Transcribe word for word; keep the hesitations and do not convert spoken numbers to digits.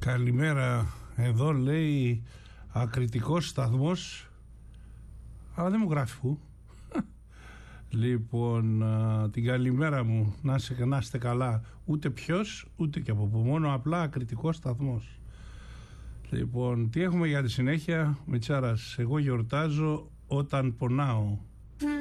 Καλημέρα, εδώ λέει ακριτικός σταθμός, αλλά δεν μου γράφει που. Λοιπόν, α, την καλημέρα μου, να, σε, να είστε καλά, ούτε ποιος, ούτε και από που, μόνο απλά ακριτικός σταθμός. Λοιπόν, τι έχουμε για τη συνέχεια? Μητσάρας, εγώ γιορτάζω όταν πονάω.